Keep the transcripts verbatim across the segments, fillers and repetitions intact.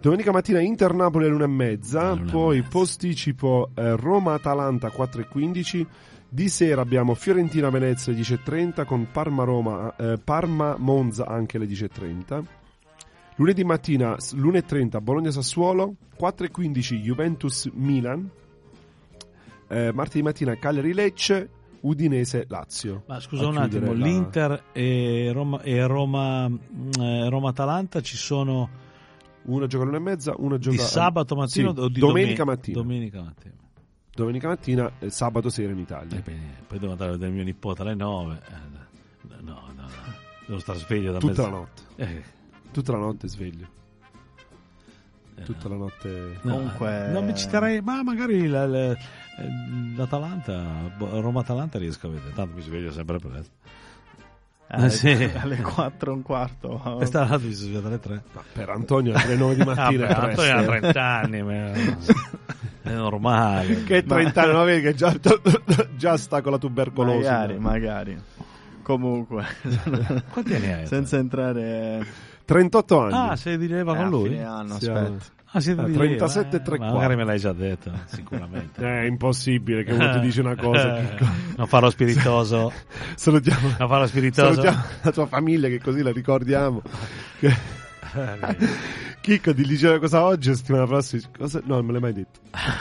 Domenica mattina Inter-Napoli alle una e mezza, All'una e poi mezza. posticipo eh, Roma-Atalanta quattro e quindici. Di sera abbiamo Fiorentina-Venezia alle dieci e trenta con Parma-Roma, eh, Parma-Monza anche alle dieci e trenta. Lunedì mattina l'una e trenta Bologna-Sassuolo, quattro e quindici Juventus-Milan. Eh, martedì mattina Cagliari-Lecce, Udinese-Lazio. Ma scusa A un attimo, chiudere la- l'Inter e Roma e Roma eh, Roma-Atalanta ci sono Uno gioca all'una e mezza, uno gioca di sabato mattina sì, o di domenica domen- mattina. Domenica mattina. Domenica mattina e sabato sera in Italia. Eh, bene, poi devo andare del mio nipote alle nove. Eh, no, no, no, devo stare sveglio da Tutta mezzo- la notte. Eh, Tutta la notte sveglio. eh, Tutta la notte. no, Comunque- non mi citerei, ma magari la- la- l'Atalanta, boh, Roma-Atalanta riesco a vedere, tanto mi sveglio sempre presto. alle, sì. alle quattro e un quarto. Questa notte mi sono svegliato alle tre. Ma per Antonio alle nove di mattina Ah, è beh, presto, Antonio ha eh. trenta anni, ma- è normale. Che trenta anni, non vedi che già, già sta con la tubercolosi. Magari, no? magari. Comunque, Quanti anni hai? senza entrare trentotto anni. Ah, sei di leva eh, con a lui? fine anno, Siamo- aspetta. Ah, siete Ah, di trentasette e leva, tre eh? Ma quarti. magari me l'hai già detto, sicuramente. È impossibile che uno ti dice una cosa. Eh, Chicco. non farò spiritoso. Salutiamo, Non farò spiritoso. salutiamo la tua famiglia che così la ricordiamo. Che- Eh, Chicco ti diceva cosa oggi e settimana prossima. Cosa? No, non me l'hai mai detto.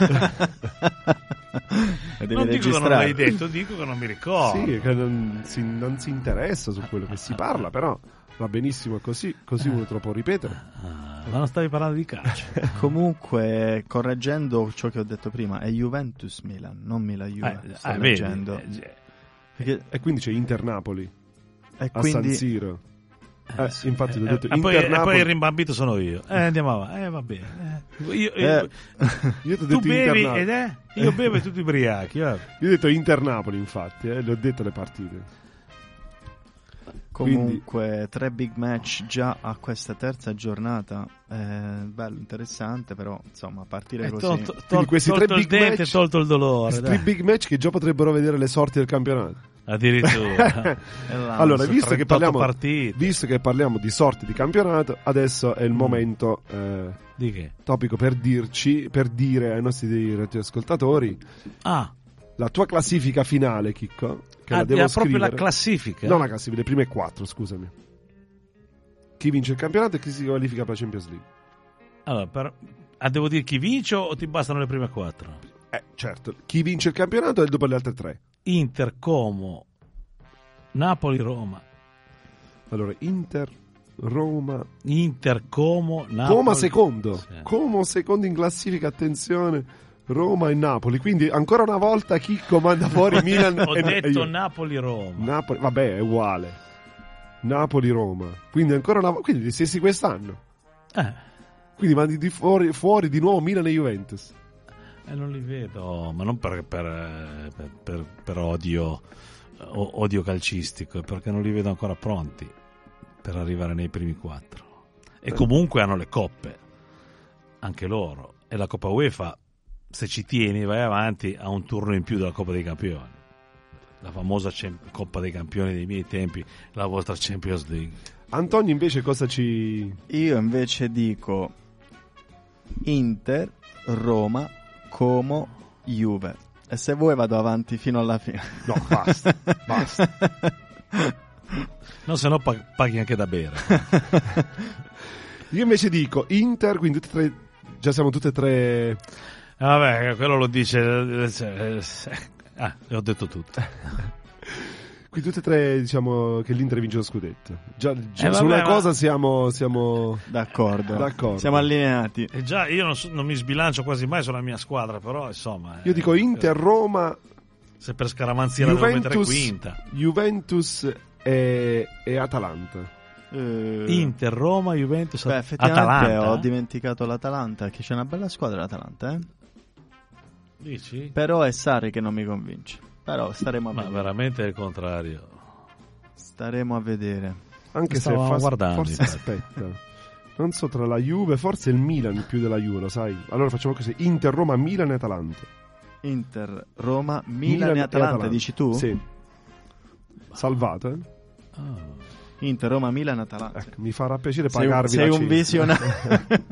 E devi non dico che non registrare. l'hai detto, dico che non mi ricordo. Sì, che non si, non si interessa su quello che si parla, però va benissimo così, così uno te lo può ripetere. Ah, ma non stavi parlando di calcio. Comunque, correggendo ciò che ho detto prima, è Juventus-Milan, non Milan-Juve. Eh, sto eh, vedi, leggendo. eh, Perché- E quindi c'è Inter-Napoli e a quindi San Siro. Eh, infatti ti ho eh, detto e poi, e Inter-Napoli. poi il rimbambito sono io. Eh, andiamo avanti. Eh, va bene. Eh, io- io- Eh, Io ti ho tu detto bevi Inter-Napoli. ed è? Io bevo e tu ti ubriachi. eh. Io ho detto Inter-Napoli, infatti, eh, le ho dette le partite. comunque tre big match già a questa terza giornata. Eh, bello, interessante, però insomma, a partire Eh, così. tolto, Quindi tol- questi tolto tre il big dente, match- tolto il dolore. Questi dai. big match che già potrebbero vedere le sorti del campionato. Addirittura. E là, Allora, Sono visto che, trentotto parliamo, partite. visto che parliamo di sorti di campionato, adesso è il Mm. momento eh, Di che? topico per dirci, per dire ai nostri radioascoltatori Ah, la tua classifica finale, Chicco, che ah, la devo è proprio scrivere. la classifica. Non la classifica, le prime quattro, scusami. Chi vince il campionato e chi si qualifica per la Champions League. Allora, per... ah, devo dire chi vince o ti bastano le prime quattro? Eh, certo, chi vince il campionato e dopo le altre tre. Inter, Como, Napoli, Roma. Allora, Inter, Roma, Inter, Como, Napoli. Roma secondo. Sì. Como secondo in classifica, attenzione, Roma e Napoli. Quindi ancora una volta Chicco manda fuori Milan Ho e detto e io. Napoli, Roma. Napoli, vabbè, è uguale. Napoli-Roma. Quindi ancora una volta, quindi gli stessi quest'anno. Eh, Quindi mandi di fuori, fuori di nuovo Milan e Juventus. eh, non li vedo, ma non per, per, eh, per, per- per odio, o- odio calcistico, è perché non li vedo ancora pronti per arrivare nei primi quattro. E comunque hanno le coppe, anche loro. E la Coppa UEFA, se ci tieni, vai avanti, ha un turno in più della Coppa dei Campioni. La famosa Cem- Coppa dei Campioni dei miei tempi, la vostra Champions League. Antonio invece cosa ci... Io invece dico Inter, Roma, Como, Juve. E se vuoi vado avanti fino alla fine. No, basta, basta. No, se no pag- paghi anche da bere. Io invece dico Inter, quindi tutte e tre, già siamo tutte e tre... Vabbè, quello lo dice. eh, eh, Ah, le ho detto tutto. Qui tutte e tre diciamo che l'Inter vince lo scudetto. Già, già Eh, su vabbè, una ma- cosa siamo, siamo... D'accordo. D'accordo. Siamo allineati. E già io non, so- non mi sbilancio quasi mai sulla mia squadra, però insomma. Io eh, dico Inter, Roma, Se per scaramanzia la devo mettere Juventus, quinta. Juventus e, e Atalanta. Eh, Inter, Roma, Juventus, Beh, effettivamente Atalanta. ho dimenticato l'Atalanta, che c'è una bella squadra l'Atalanta, eh? Dici? Però è Sarri che non mi convince. Però staremo a Ma vedere. veramente è il contrario. Staremo a vedere. Anche se Stavamo fa- guardando, forse infatti. aspetta. Non so tra la Juve, forse il Milan più della Juve, lo sai. Allora facciamo così: Inter, Roma, Milan e Atalanta. Inter, Roma, Milan, Milan e e Atalanta, Atalanta. dici tu? Sì. Salvato, eh? Ah. Inter, Roma, Milan, Atalanta. Ecco, mi farà piacere Sei un- pagarvi sei la un cena. visionario.